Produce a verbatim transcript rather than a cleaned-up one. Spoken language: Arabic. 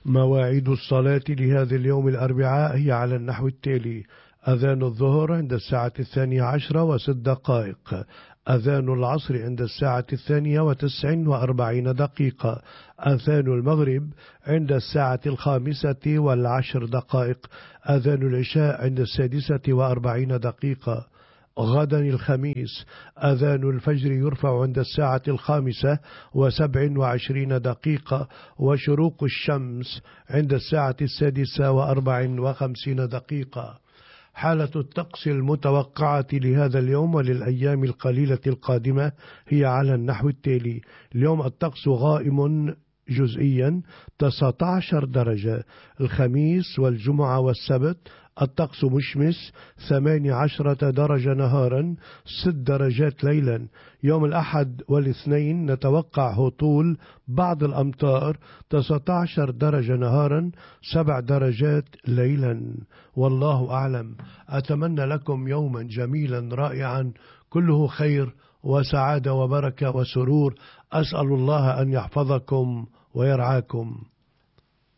مواعيد الصلاة لهذا اليوم الأربعاء هي على النحو التالي: أذان الظهر عند الساعة الثانية عشرة وست دقائق، أذان العصر عند الساعة الثانية وتسع وأربعين دقيقة، أذان المغرب عند الساعة الخامسة والعشر دقائق، أذان العشاء عند السادسة وأربعين دقيقة. غدا الخميس أذان الفجر يرفع عند الساعة الخامسة وسبع وعشرين دقيقة، وشروق الشمس عند الساعة السادسة وأربع وخمسين دقيقة. حالة الطقس المتوقعة لهذا اليوم وللأيام القليلة القادمة هي على النحو التالي: اليوم الطقس غائم جزئيا تسعة عشر درجة، الخميس والجمعة والسبت الطقس مشمس ثمانية عشرة درجة نهارا ست درجات ليلا، يوم الأحد والاثنين نتوقع هطول بعض الأمطار تسعة عشر درجة نهارا سبع درجات ليلا. والله أعلم. أتمنى لكم يوما جميلا رائعا كله خير وسعادة وبركة وسرور. أسأل الله أن يحفظكم ويرعاكم.